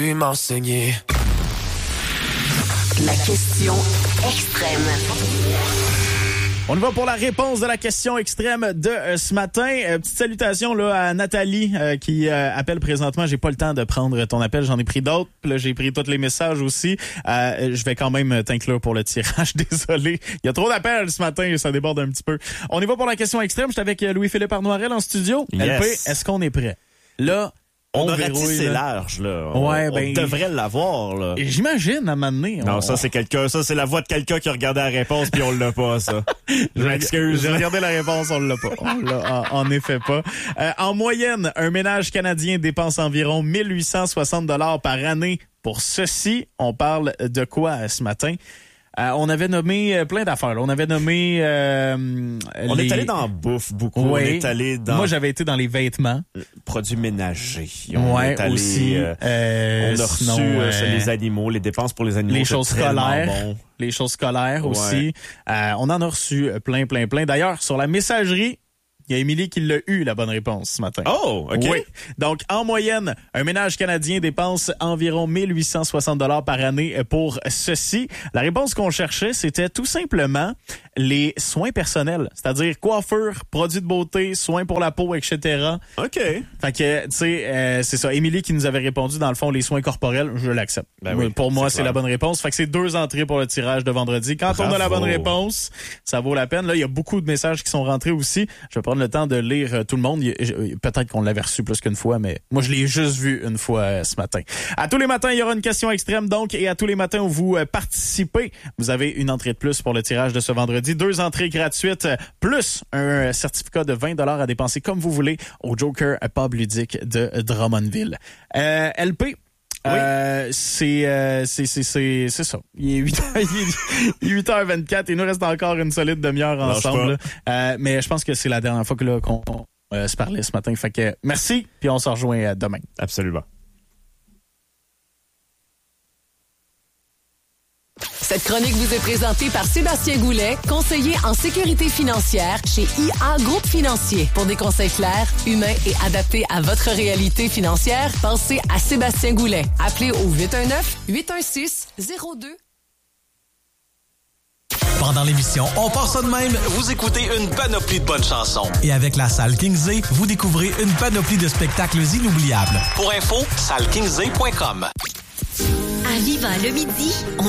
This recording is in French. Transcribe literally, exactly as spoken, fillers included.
m'enseigner. La question extrême. On y va pour la réponse de la question extrême de euh, ce matin. Euh, petite salutation là à Nathalie euh, qui euh, appelle présentement. J'ai pas le temps de prendre ton appel, j'en ai pris d'autres. Là, j'ai pris tous les messages aussi. Euh, je vais quand même t'inclure pour le tirage. Désolé, il y a trop d'appels ce matin et ça déborde un petit peu. On y va pour la question extrême. Je suis avec Louis-Philippe Arnoirel en studio. Yes. L P, est-ce qu'on est prêt? Là, On, on a verrouille, ratissé là. large, là. On, Ouais, on ben, devrait l'avoir, là. J'imagine, à un moment donné. Non, on... ça, c'est quelqu'un, ça, c'est la voix de quelqu'un qui a regardé la réponse puis on l'a pas, ça. Je m'excuse. J'ai regardé la réponse, on l'a pas. On l'a en, en effet pas. Euh, en moyenne, un ménage canadien dépense environ mille huit cent soixante dollars par année pour ceci. On parle de quoi euh, ce matin? Euh, on avait nommé euh, plein d'affaires. Là. On avait nommé... Euh, on les... est allé dans la bouffe beaucoup. Oui. On est allé dans... Moi, j'avais été dans les vêtements. Produits ménagers. On ouais, est allé, aussi. Euh, euh, on a sinon, reçu euh, euh, les animaux, les dépenses pour les animaux. les choses scolaires. Bon. Les choses scolaires ouais. aussi. Euh, on en a reçu plein, plein, plein. D'ailleurs, sur la messagerie, il y a Émilie qui l'a eu, la bonne réponse, ce matin. Oh, OK. Oui. Donc, en moyenne, un ménage canadien dépense environ mille huit cent soixante dollars par année pour ceci. La réponse qu'on cherchait, c'était tout simplement les soins personnels, c'est-à-dire coiffure, produits de beauté, soins pour la peau, et cetera. OK. Fait que, tu sais, euh, c'est ça. Émilie qui nous avait répondu, dans le fond, les soins corporels, je l'accepte. Ben oui, pour moi, c'est, c'est la bonne réponse. Fait que c'est deux entrées pour le tirage de vendredi. Quand Bravo. On a la bonne réponse, ça vaut la peine. Là, il y a beaucoup de messages qui sont rentrés aussi. Je vais prendre le temps de lire euh, tout le monde. Peut-être qu'on l'avait reçu plus qu'une fois, mais moi, je l'ai juste vu une fois euh, ce matin. À tous les matins, il y aura une question extrême, donc, et à tous les matins où vous euh, participez, vous avez une entrée de plus pour le tirage de ce vendredi. Deux entrées gratuites, plus un certificat de vingt dollars à dépenser comme vous voulez au Joker Pub ludique de Drummondville. Euh, L P, oui. Euh, c'est, euh, c'est, c'est, c'est, c'est ça. Il est huit heures vingt-quatre. Il nous reste encore une solide demi-heure ensemble. Euh, mais je pense que c'est la dernière fois que là, qu'on euh, se parlait ce matin. Fait que merci, puis on se rejoint demain. Absolument. Cette chronique vous est présentée par Sébastien Goulet, conseiller en sécurité financière chez I A Groupe Financier. Pour des conseils clairs, humains et adaptés à votre réalité financière, pensez à Sébastien Goulet. Appelez au huit un neuf, huit un six, zéro deux. Pendant l'émission On part ça de même, vous écoutez une panoplie de bonnes chansons. Et avec la salle Kingsley, vous découvrez une panoplie de spectacles inoubliables. Pour info, salle kingsley point com. À Viva le midi, on